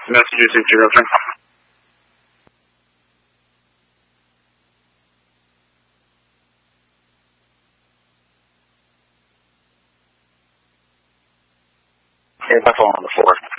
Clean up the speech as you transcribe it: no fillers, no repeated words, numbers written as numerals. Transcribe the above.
Massachusetts 03. Okay, that's all on the floor.